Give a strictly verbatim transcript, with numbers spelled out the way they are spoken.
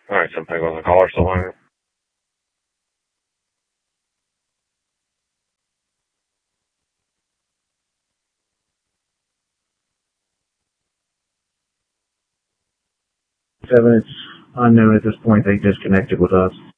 Alright, something on the caller still on. Seven, it's unknown at this point. They disconnected with us.